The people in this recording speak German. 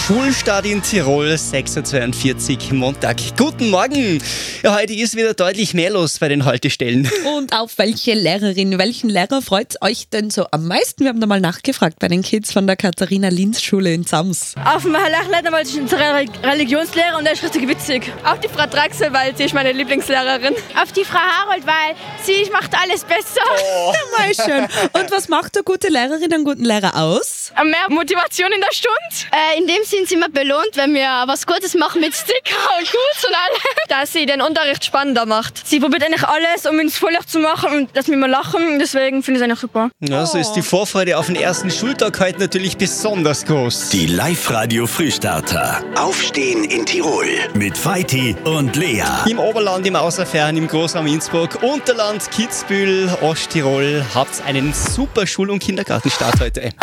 Schulstart in Tirol, 6.42 Uhr, Montag. Guten Morgen! Ja, heute ist wieder deutlich mehr los bei den Haltestellen. Und auf welche Lehrerin, welchen Lehrer freut euch denn so am meisten? Wir haben da mal nachgefragt bei den Kids von der Katharina-Linz-Schule in Zams. Auf dem Herr Lachleiter, weil ich unsere Religionslehrer und der ist richtig witzig. Auf die Frau Draxel, weil sie ist meine Lieblingslehrerin. Auf die Frau Harold, weil sie macht alles besser. Oh. Ja, mal schön. Und was macht eine gute Lehrerin, einen guten Lehrer aus? Mehr Motivation in der Stunde. In dem Sinn sind wir belohnt, wenn wir was Gutes machen mit Sticker und Guts und alles. Dass sie den Unterricht spannender macht. Sie probiert eigentlich alles, um uns fröhlich zu machen und dass wir mal lachen. Deswegen finde ich es eigentlich super. Ja, so ist die Vorfreude auf den ersten Schultag heute natürlich besonders groß. Die Live-Radio-Frühstarter. Aufstehen in Tirol. Mit Veit und Lea. Im Oberland, im Außerfern, im Großraum Innsbruck, Unterland, Kitzbühel, Osttirol habt einen super Schul- und Kindergartenstart heute.